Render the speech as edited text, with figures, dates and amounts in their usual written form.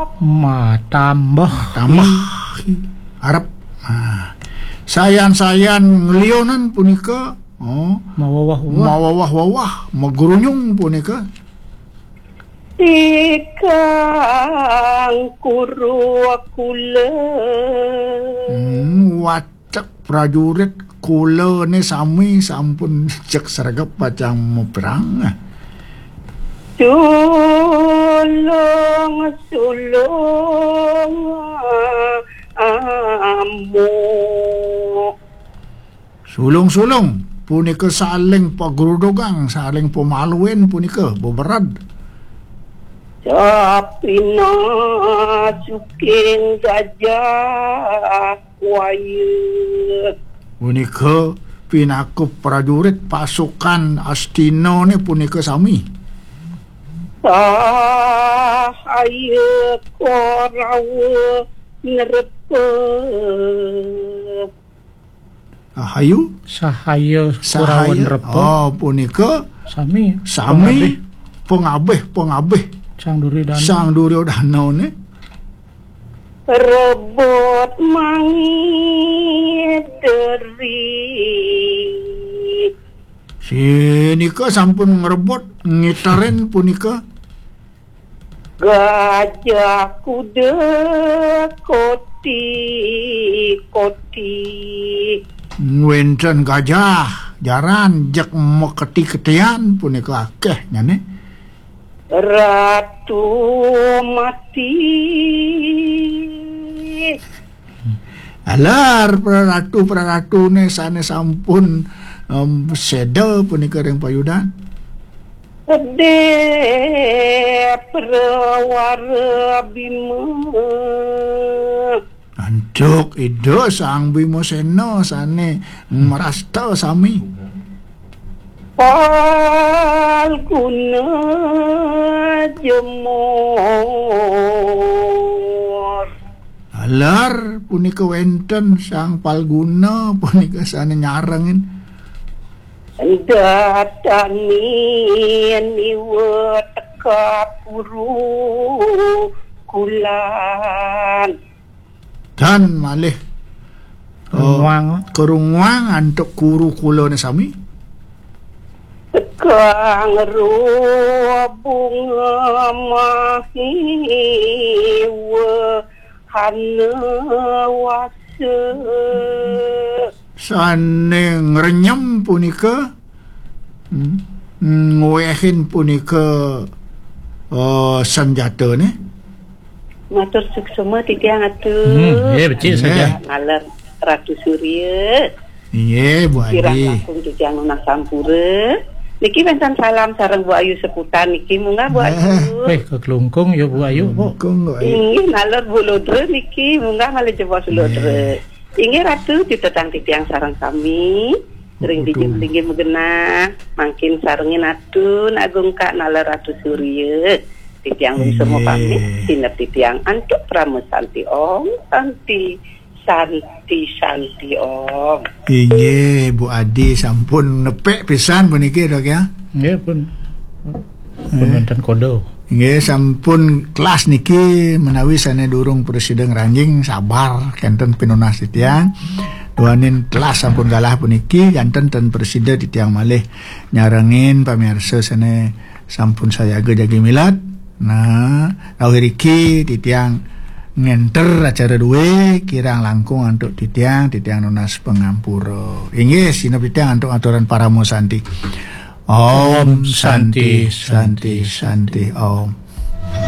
Tambah Arab. Sayan-sayan ngelionan punika mawawah magurunyung punika ikang kuru kula wacak prajurit kula ni sami sampun cek seragap pacang mau perang. Sulung amu sulung punika saling pagrudugang, saling pemaluin punika beberad. Sapina suking gajah waya Punika pinakup prajurit pasukan Astina ni punika sami. Sahaya korawa ngerepe Sahaya kurawan repo. Punika Sami pengabeh Sang Duryodana ni rebut mangi deri sinika sampun ngerebut ngitaren punika gajah kuda koti wenten gajah jaran jak meketi-ketian punika akeh nyane ratu mati alar praratu ne sane sampun seda punika ring payudan Ede prawara bima antuk ido sang Bimosena sane merasta sami Palguna jemur alar punika wenten sang Palguna punika sane nyarengin datani niwa teka puru kulan dan malih kerungwang antuk kuru kula ni sami tekang bunga mahiwa hana wasa sane ngrenyem punika ngwehin punika senjata ni matur suksema titiang atu becik saja ngalar Ratu Surya Bu Adi kirang langkung titiang Nona Sampura niki wenten salam sareng Bu Ayu seputan niki munggah Bu Ayu keklungkung ya Bu Ayu inggih ngalar Bu Lodre niki munggah malih jebos Lodre inggih Ratu ditetang titiang sareng kami sering dijing-jing megena mangkin sarengin atun agung kak nalar Ratu Surya titiang semua kami sinep titiang antuk pramusanti om santi om inggih Bu Adi sampun nepek pisan puniki dok ya nggih pun wonten kodo nggih sampun kelas niki menawi sane durung presiden ranjing sabar kenten pinunas titiang duanin kelas sampun galah puniki janten ten presiden titiang malih nyarengin pamirsa sane sampun sayaga jagi milad nah awiriki titiang ngenter acara duwe kirang langkung untuk titiang Nunas Pengampura inggih sinep titiang untuk aturan Paramosanti Om Santi Om